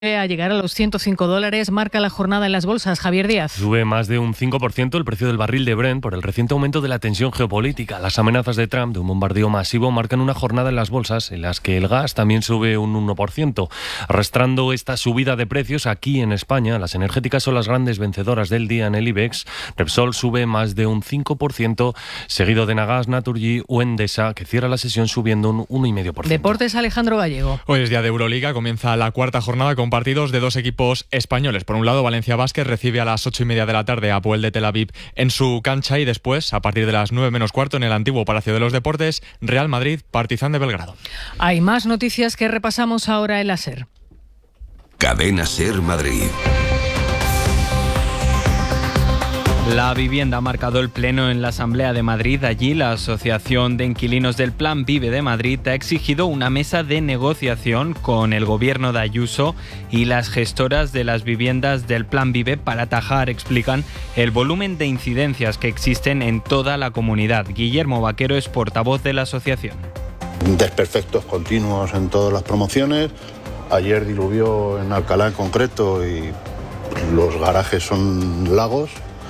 A llegar a los $105 marca la jornada en las bolsas. Javier Díaz. Sube más de un 5% el precio del barril de Brent por el reciente aumento de la tensión geopolítica. Las amenazas de Trump de un bombardeo masivo marcan una jornada en las bolsas en las que el gas también sube un 1%. Arrastrando esta subida de precios aquí en España, las energéticas son las grandes vencedoras del día en el IBEX. Repsol sube más de un 5%, seguido de Nagas, Naturgy o Endesa, que cierra la sesión subiendo un 1,5%. Deportes, Alejandro Gallego. Hoy es día de Euroliga, comienza la cuarta jornada con partidos de dos equipos españoles. Por un lado, Valencia Basket recibe a las 8:30 de la tarde a Apoel de Tel Aviv en su cancha, y después, a partir de las 9 menos cuarto, en el antiguo Palacio de los Deportes, Real Madrid, Partizan de Belgrado. Hay más noticias que repasamos ahora en la SER. Cadena SER Madrid. La vivienda ha marcado el pleno en la Asamblea de Madrid. Allí, la Asociación de Inquilinos del Plan Vive de Madrid ha exigido una mesa de negociación con el gobierno de Ayuso y las gestoras de las viviendas del Plan Vive para atajar, explican, el volumen de incidencias que existen en toda la comunidad. Guillermo Vaquero es portavoz de la asociación. Desperfectos continuos en todas las promociones. Ayer diluvió en Alcalá en concreto y los garajes son lagos.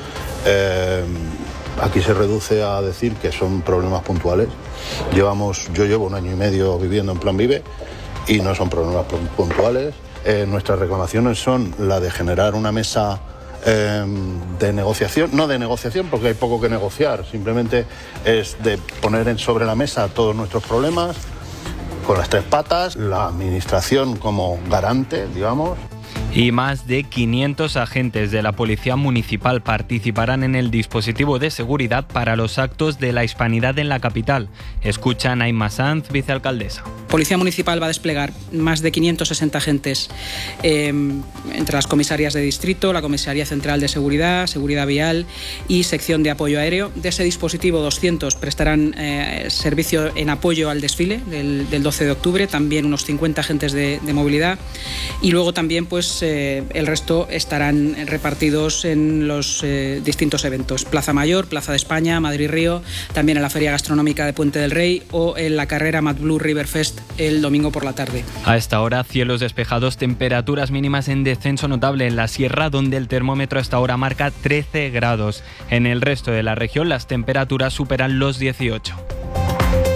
Aquí se reduce a decir que son problemas puntuales. Yo llevo 1 año y medio viviendo en Plan Vive y no son problemas puntuales. Nuestras reclamaciones son la de generar una mesa de negociación, no de negociación porque hay poco que negociar, simplemente es de poner sobre la mesa todos nuestros problemas con las 3 patas, la administración como garante, digamos. Y más de 500 agentes de la Policía Municipal participarán en el dispositivo de seguridad para los actos de la Hispanidad en la capital. Escuchan a Inma Sanz, vicealcaldesa. Policía Municipal va a desplegar más de 560 agentes entre las comisarías de distrito, la Comisaría Central de Seguridad, Seguridad Vial y Sección de Apoyo Aéreo. De ese dispositivo, 200 prestarán servicio en apoyo al desfile del 12 de octubre, también unos 50 agentes de movilidad, y luego también el resto estarán repartidos en los distintos eventos. Plaza Mayor, Plaza de España, Madrid-Río, también en la Feria Gastronómica de Puente del Rey o en la carrera MadBlue River Fest el domingo por la tarde. A esta hora, cielos despejados, temperaturas mínimas en descenso notable en la sierra, donde el termómetro a esta hora marca 13 grados. En el resto de la región, las temperaturas superan los 18.